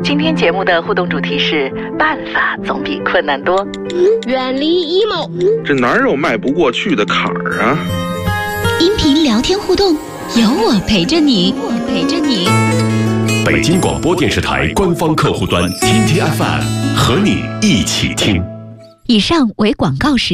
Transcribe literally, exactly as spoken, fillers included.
今天节目的互动主题是办法总比困难多。 远离 emo， 这哪有迈不过去的坎儿啊？ 音频聊天互动，有我陪着你，我陪着你。 北京广播电视台官方客户端天天 F M 和你一起听。 以上为广告时